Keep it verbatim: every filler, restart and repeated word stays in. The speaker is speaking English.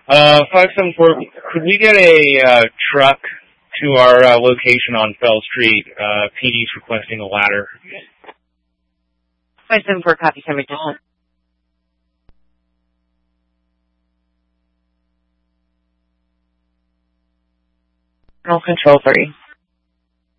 Uh, five seven four, could we get a uh, truck to our uh, location on Fell Street? Uh, P D's requesting a ladder. five seven four, copy, San Francisco. Control three.